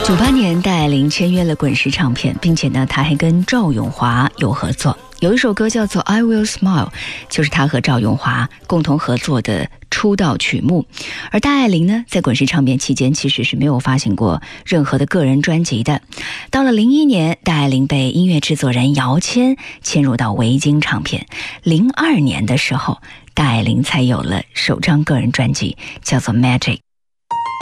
98年，戴爱玲签约了滚石唱片，并且呢，她还跟赵咏华有合作。有一首歌叫做《I Will Smile》，就是她和赵咏华共同合作的出道曲目。而戴爱玲呢，在滚石唱片期间其实是没有发行过任何的个人专辑的。到了01年，戴爱玲被音乐制作人姚谦签入到维京唱片。02年的时候，戴爱玲才有了首张个人专辑，叫做《Magic》。